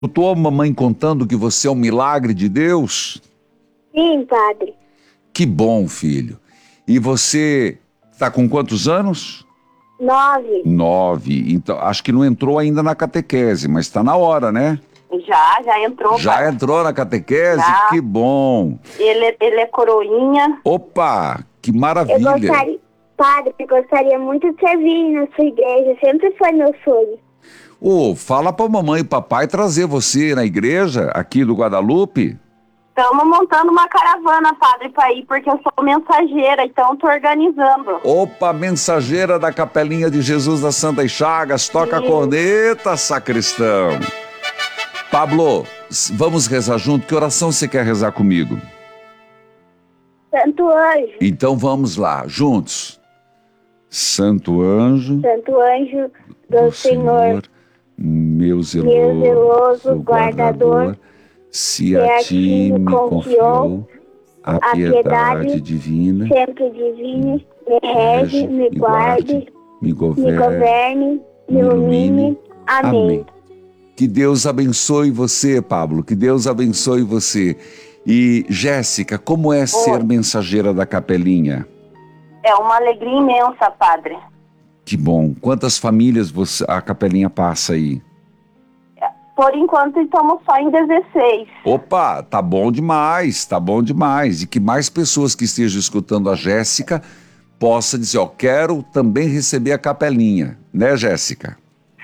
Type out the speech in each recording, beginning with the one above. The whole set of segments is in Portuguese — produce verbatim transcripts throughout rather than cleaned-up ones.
Escutou a mamãe contando que você é um milagre de Deus? Sim, padre. Que bom, filho. E você está com quantos anos? Nove. Nove. Então, acho que não entrou ainda na catequese, mas está na hora, né? Já, já entrou. Já pai. entrou na catequese? Já. Que bom. Ele, ele é coroinha. Opa, que Eu maravilha. gostaria, padre, eu gostaria muito de servir na sua igreja. Sempre foi meu sonho. Ô, fala pra mamãe e papai trazer você na igreja aqui do Guadalupe. Estamos montando uma caravana, padre, para ir, porque eu sou mensageira, então estou organizando. Opa, mensageira da Capelinha de Jesus das Santas Chagas, toca a Sim. corneta, sacristão. Pablo, s- vamos rezar junto? Que oração você quer rezar comigo? Santo anjo, Então vamos lá, juntos. Santo anjo santo anjo do, Senhor, meu zeloso, meu zeloso guardador, se a ti me confiou a piedade divina, sempre divine, me rege, me guarde, me me governe. governe, me ilumine. Amém. Que Deus abençoe você, Pablo, que Deus abençoe você. E, Jéssica, como é ser mensageira da Capelinha? É uma alegria imensa, padre. Que bom. Quantas famílias você, a Capelinha passa aí? Por enquanto, estamos só em dezesseis. Opa, tá bom demais, tá bom demais. E que mais pessoas que estejam escutando a Jéssica possa dizer, ó, quero também receber a Capelinha, né, Jéssica?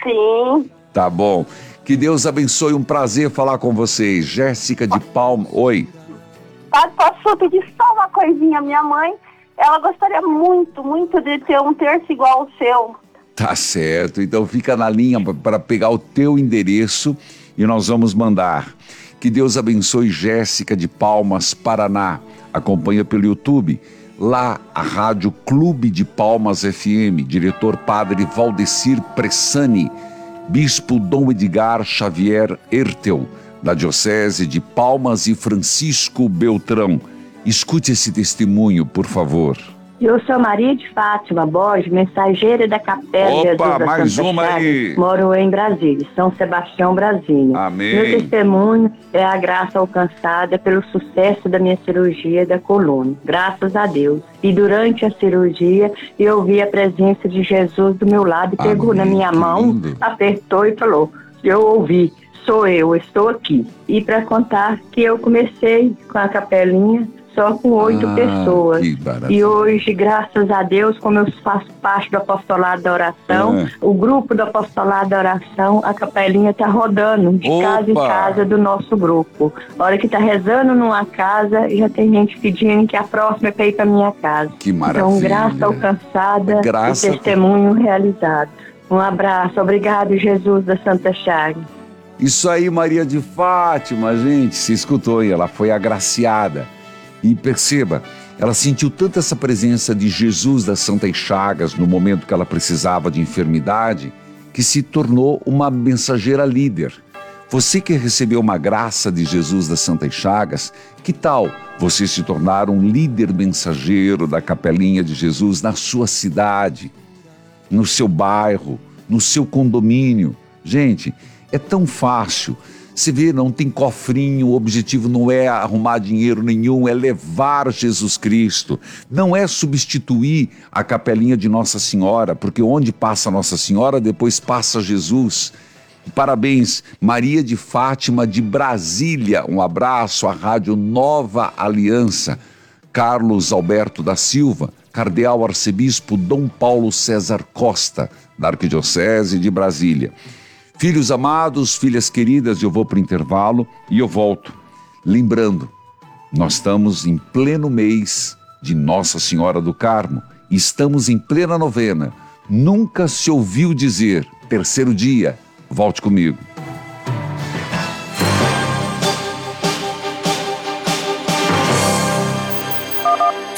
Sim. Tá bom. Que Deus abençoe, um prazer falar com vocês. Jéssica de Palma. Oi. Padre, posso pedir só uma coisinha? Minha mãe, ela gostaria muito, muito de ter um terço igual ao seu. Tá certo. Então fica na linha para pegar o teu endereço e nós vamos mandar. Que Deus abençoe Jéssica de Palmas, Paraná. Acompanha pelo YouTube. Lá, a Rádio Clube de Palmas F M, diretor Padre Valdecir Pressani, Bispo Dom Edgar Xavier Ertel, da Diocese de Palmas e Francisco Beltrão. Escute esse testemunho, por favor. Eu sou Maria de Fátima Borges, mensageira da Capela Opa, Jesus da mais Santa uma Chagas. aí. Moro em Brasília, São Sebastião, Brasília. Amém. Meu testemunho é a graça alcançada pelo sucesso da minha cirurgia da coluna, graças a Deus. E durante a cirurgia, eu vi a presença de Jesus do meu lado e pegou Amém, na minha que mão, lindo. apertou e falou, eu ouvi, sou eu, estou aqui. E para contar que eu comecei com a capelinha só com oito Ah, pessoas. que maravilha. E hoje, graças a Deus, como eu faço parte do apostolado da oração, Ah. o grupo do apostolado da oração, a capelinha está rodando de Opa! casa em casa do nosso grupo. A hora que está rezando numa casa, já tem gente pedindo que a próxima é para ir para minha casa. Que maravilha. Então, graça alcançada Graça- e testemunho realizado. Um abraço. Obrigado, Jesus da Santa Chagas. Isso aí, Maria de Fátima, gente, se escutou, e ela foi agraciada. E perceba, ela sentiu tanto essa presença de Jesus das Santas Chagas no momento que ela precisava de enfermidade, que se tornou uma mensageira líder. Você que recebeu uma graça de Jesus das Santas Chagas, que tal você se tornar um líder mensageiro da Capelinha de Jesus na sua cidade, no seu bairro, no seu condomínio? Gente, é tão fácil. Você vê, não tem cofrinho, o objetivo não é arrumar dinheiro nenhum, é levar Jesus Cristo. Não é substituir a capelinha de Nossa Senhora, porque onde passa Nossa Senhora, depois passa Jesus. Parabéns, Maria de Fátima de Brasília. Um abraço à Rádio Nova Aliança. Carlos Alberto da Silva, Cardeal Arcebispo Dom Paulo César Costa, da Arquidiocese de Brasília. Filhos amados, filhas queridas, eu vou para o intervalo e eu volto. Lembrando, nós estamos em pleno mês de Nossa Senhora do Carmo. Estamos em plena novena. Nunca se ouviu dizer, terceiro dia, volte comigo.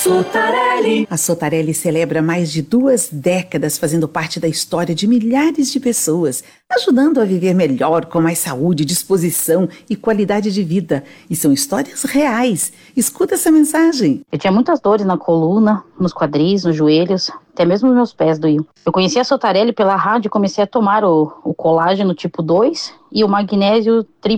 Sotarelli. A Sotarelli celebra mais de duas décadas fazendo parte da história de milhares de pessoas, ajudando a viver melhor, com mais saúde, disposição e qualidade de vida. E são histórias reais. Escuta essa mensagem. Eu tinha muitas dores na coluna, nos quadris, nos joelhos, até mesmo meus pés doíam. Eu conheci a Sotarelli pela rádio e comecei a tomar o, o colágeno tipo dois e o magnésio triplo